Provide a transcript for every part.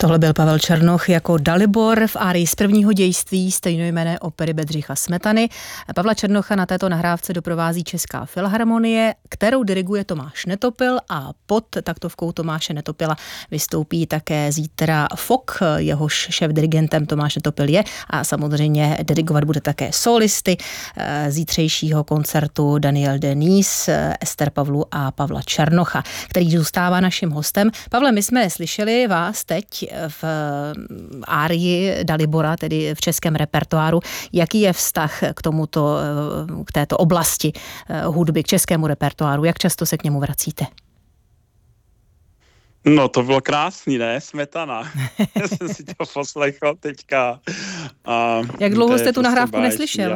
Tohle byl Pavel Černoch jako Dalibor v árii z prvního dějství stejnojmenné opery Bedřicha Smetany. Pavla Černocha na této nahrávce doprovází Česká filharmonie, kterou diriguje Tomáš Netopil, a pod taktovkou Tomáše Netopila vystoupí také zítra Fok, jehož šéfdirigentem Tomáš Netopil je, a samozřejmě dirigovat bude také solisty zítřejšího koncertu Danielle Denise, Ester Pavlu a Pavla Černocha, který zůstává naším hostem. Pavle, my jsme slyšeli vás teď v árii Dalibora, tedy v českém repertoáru. Jaký je vztah k této oblasti hudby, k českému repertoáru? Jak často se k němu vracíte? No, to bylo krásný, ne? Smetana. Já jsem si to poslechl teďka. Jak dlouho jste tu nahrávku neslyšel?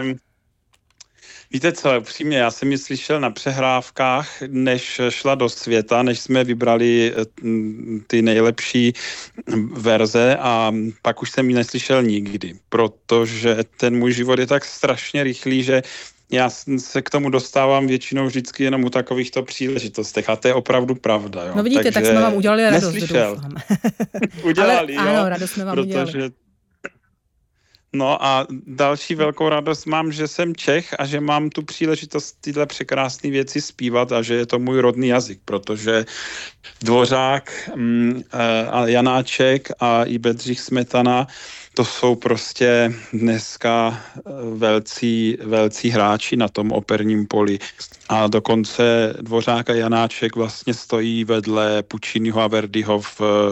Víte co, upřímně, já jsem ji slyšel na přehrávkách, než šla do světa, než jsme vybrali ty nejlepší verze, a pak už jsem ji neslyšel nikdy, protože ten můj život je tak strašně rychlý, že já se k tomu dostávám většinou vždycky jenom u takovýchto příležitostech, a to je opravdu pravda. Jo. No vidíte, tak jsme vám udělali radost, doufám. Udělali, ale, jo. Ano, radost jsme vám udělali. No a další velkou radost mám, že jsem Čech a že mám tu příležitost tyhle překrásné věci zpívat a že je to můj rodný jazyk, protože Dvořák a Janáček a i Bedřich Smetana, to jsou prostě dneska velcí hráči na tom operním poli. A dokonce Dvořák a Janáček vlastně stojí vedle Pucciniho a Verdiho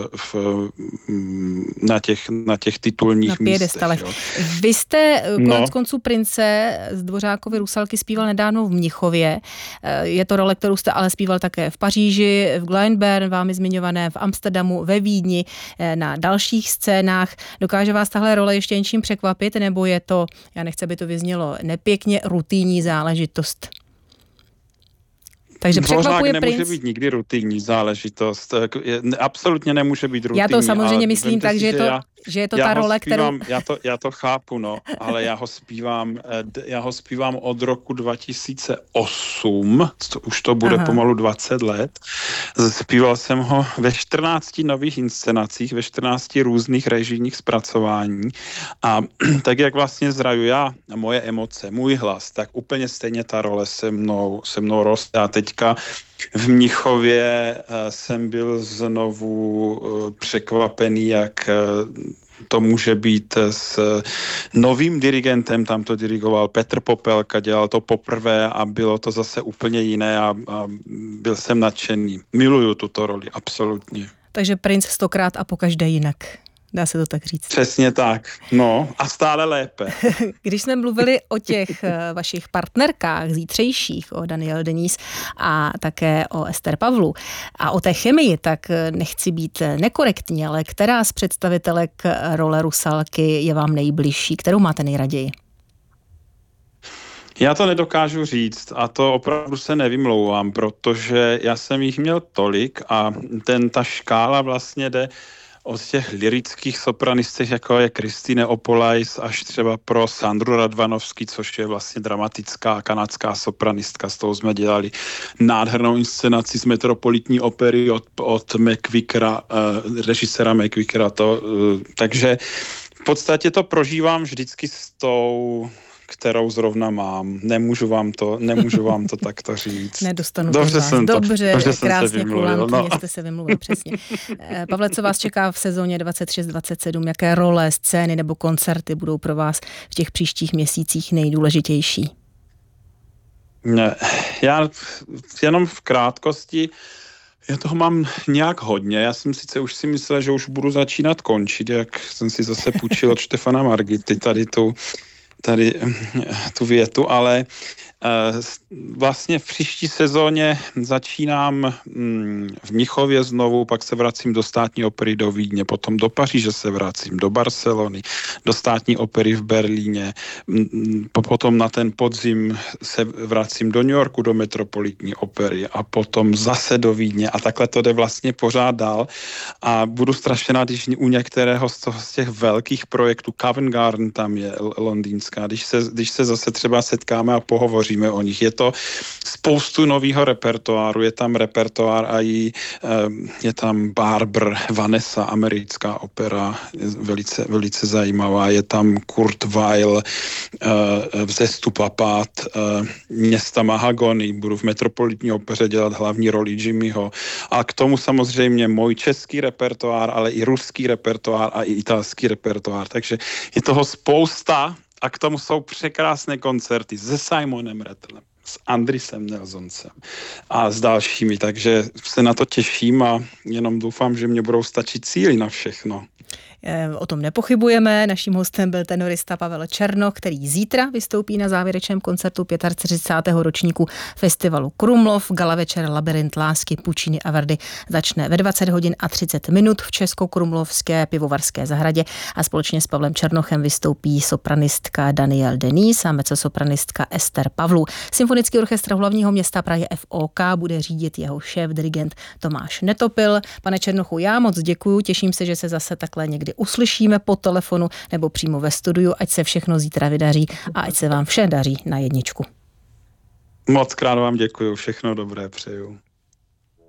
na těch titulních místech. Vy jste konec konců Prince z Dvořákovy Rusalky zpíval nedávno v Mnichově. Je to role, kterou jste ale zpíval také v Paříži, v Glyndebourne, vámi zmiňované, v Amsterdamu, ve Vídni, na dalších scénách. Dokáže vás tahle role ještě něčím překvapit, nebo je to, já nechci, aby to vyznělo nepěkně, rutinní záležitost? Takže překvapuje nemůže princ. být nikdy rutinní záležitost. Absolutně nemůže být rutinní. Já to samozřejmě myslím tak, že je to ta role, kterou... Já to chápu, no, ale já ho zpívám od roku 2008, už to bude pomalu 20 let. Zpíval jsem ho ve 14 nových inscenacích, ve 14 různých režijních zpracování, a tak, jak vlastně zraju já a moje emoce, můj hlas, tak úplně stejně ta role se mnou roste. A teďka v Mnichově jsem byl znovu překvapený, jak to může být s novým dirigentem, tam to dirigoval Petr Popelka, dělal to poprvé a bylo to zase úplně jiné a byl jsem nadšený. Miluju tuto roli, absolutně. Takže princ 100krát a pokaždé jinak. Dá se to tak říct. Přesně tak. No a stále lépe. Když jsme mluvili o těch vašich partnerkách zítřejších, o Danielle Denise a také o Ester Pavlu a o té chemii, tak nechci být nekorektní, ale která z představitelek role Rusalky je vám nejbližší? Kterou máte nejraději? Já to nedokážu říct a to opravdu se nevymlouvám, protože já jsem jich měl tolik a ta škála vlastně jde od těch lyrických sopranistech, jako je Kristine Opolajs, až třeba pro Sandru Radvanovský, což je vlastně dramatická kanadská sopranistka. S tou jsme dělali nádhernou inscenaci z Metropolitní opery od McVickera, režisera McVickera. Takže v podstatě to prožívám vždycky s tou, kterou zrovna mám. Nemůžu vám to takto říct. Nedostanu to vás. Dobře, krásně kulantně jste se vymluvil, přesně. Pavle, co vás čeká v sezóně 26-27? Jaké role, scény nebo koncerty budou pro vás v těch příštích měsících nejdůležitější? Já jenom v krátkosti, já toho mám nějak hodně. Já jsem sice už si myslel, že už budu začínat končit, jak jsem si zase půjčil od Štefana Margity tady tu větu, ale vlastně v příští sezóně začínám v Mnichově znovu, pak se vracím do Státní opery do Vídně, potom do Paříže se vracím, do Barcelony, do Státní opery v Berlíně, potom na ten podzim se vracím do New Yorku, do Metropolitní opery a potom zase do Vídně a takhle to jde vlastně pořád dál a budu strašně rád, když u některého z těch velkých projektů, Covent Garden tam je londýnská, když se zase třeba setkáme a pohovoříme, hovoříme o nich. Je to spoustu nového repertoáru, je tam repertoár a je tam Barber, Vanessa, americká opera, velice, velice zajímavá, je tam Kurt Weill, Vzestup a pád města Mahagony, budu v Metropolitní opeře dělat hlavní roli Jimmyho a k tomu samozřejmě můj český repertoár, ale i ruský repertoár a i italský repertoár, takže je toho spousta a k tomu jsou překrásné koncerty se Simonem Rattlem, s Andrisem Nelsoncem a s dalšími, takže se na to těším a jenom doufám, že mě budou stačit síly na všechno. O tom nepochybujeme. Naším hostem byl tenorista Pavel Černoch, který zítra vystoupí na závěrečném koncertu 45. ročníku festivalu Krumlov. Gala večer Labyrint lásky Puccini a Verdi začne ve 20 hodin a 30 minut v Českokrumlovské pivovarské zahradě a společně s Pavlem Černochem vystoupí sopranistka Danielle Denise a mezzosopranistka Ester Pavlů. Symfonický orchestr hlavního města Prahy FOK bude řídit jeho šéf dirigent Tomáš Netopil. Pane Černochu, já moc děkuju, těším se, že se zase takhle někdy uslyšíme po telefonu nebo přímo ve studiu, ať se všechno zítra vydaří a ať se vám vše daří na jedničku. Moc krát vám děkuju, všechno dobré přeju.